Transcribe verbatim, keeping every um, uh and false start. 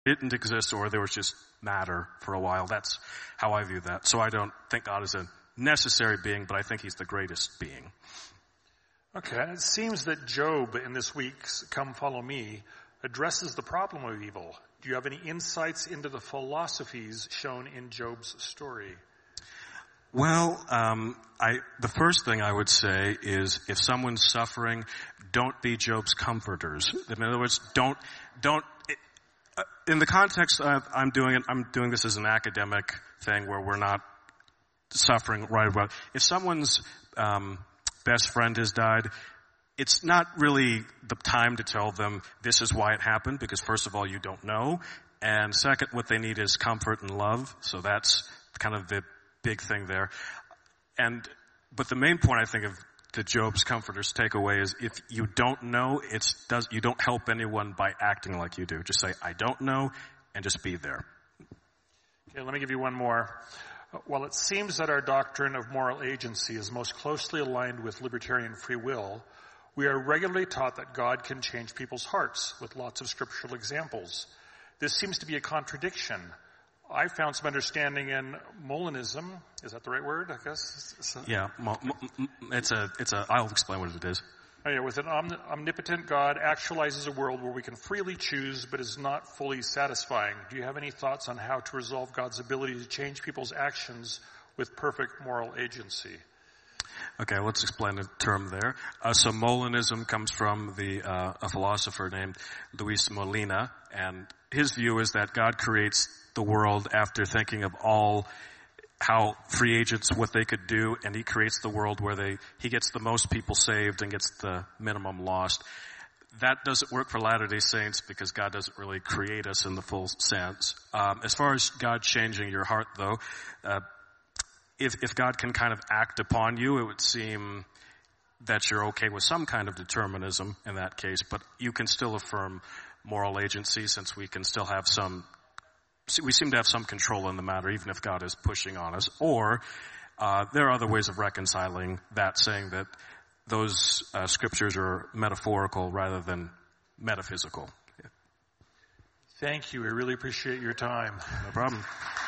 didn't exist or there was just matter for a while. That's how I view that. So I don't think God is a necessary being, but I think he's the greatest being. Okay, and it seems that Job in this week's Come Follow Me addresses the problem of evil. Do you have any insights into the philosophies shown in Job's story? Well, um, I, the first thing I would say is if someone's suffering, don't be Job's comforters. In other words, don't, don't, it, uh, in the context of, I'm doing it, I'm doing this as an academic thing where we're not suffering right about. If someone's, um, best friend has died, it's not really the time to tell them this is why it happened, because first of all, you don't know. And second, what they need is comfort and love. So that's kind of the big thing there. And, but the main point I think of the Job's comforters takeaway is if you don't know, it's does, you don't help anyone by acting like you do. Just say, I don't know, and just be there. Okay, let me give you one more. While it seems that our doctrine of moral agency is most closely aligned with libertarian free will, we are regularly taught that God can change people's hearts with lots of scriptural examples. This seems to be a contradiction. I found some understanding in Molinism. Is that the right word, I guess? So, yeah, it's a, it's a, I'll explain what it is. Oh yeah, with an omnipotent God actualizes a world where we can freely choose but is not fully satisfying. Do you have any thoughts on how to resolve God's ability to change people's actions with perfect moral agency? Okay, let's explain the term there. Uh, so Molinism comes from the uh, a philosopher named Luis Molina, and his view is that God creates the world after thinking of all how free agents, what they could do, and he creates the world where they he gets the most people saved and gets the minimum lost. That doesn't work for Latter-day Saints because God doesn't really create us in the full sense. Um, as far as God changing your heart, though, uh, if if God can kind of act upon you, it would seem that you're okay with some kind of determinism in that case, but you can still affirm moral agency since we can still have some we seem to have some control in the matter, even if God is pushing on us. Or uh, there are other ways of reconciling that, saying that those uh, scriptures are metaphorical rather than metaphysical. Thank you. We really appreciate your time. No problem.